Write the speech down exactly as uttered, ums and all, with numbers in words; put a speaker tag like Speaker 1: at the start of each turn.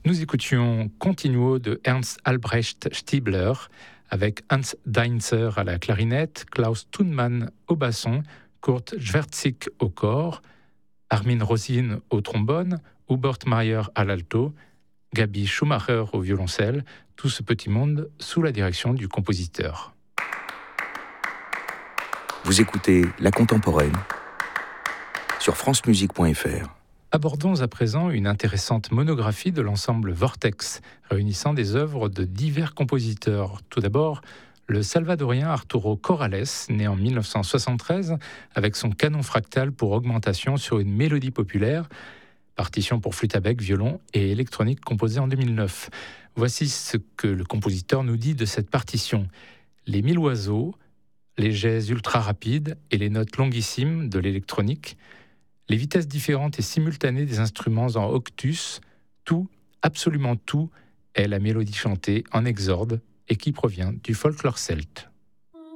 Speaker 1: Nous écoutions Continuo de Ernst Albrecht Stiebler avec Hans Deinzer à la clarinette, Klaus Thunmann au basson, Kurt Schwertzig au cor, Armin Rosin au trombone, Hubert Mayer à l'alto, Gabi Schumacher au violoncelle, tout ce petit monde sous la direction du compositeur.
Speaker 2: Vous écoutez La Contemporaine sur francemusique point f r.
Speaker 1: Abordons à présent une intéressante monographie de l'ensemble Vortex, réunissant des œuvres de divers compositeurs. Tout d'abord, le salvadorien Arturo Corrales, né en dix-neuf cent soixante-treize, avec son canon fractal pour augmentation sur une mélodie populaire, partition pour flûte à bec, violon et électronique composée en deux mille neuf. Voici ce que le compositeur nous dit de cette partition. Les mille oiseaux, les jets ultra rapides et les notes longuissimes de l'électronique, les vitesses différentes et simultanées des instruments en octus, tout, absolument tout, est la mélodie chantée en exorde et qui provient du folklore celte.